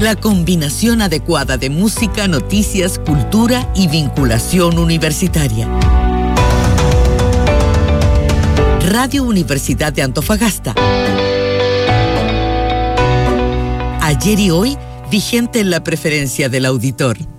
la combinación adecuada de música, noticias, cultura y vinculación universitaria. Radio Universidad de Antofagasta. Ayer y hoy, vigente en la preferencia del auditor.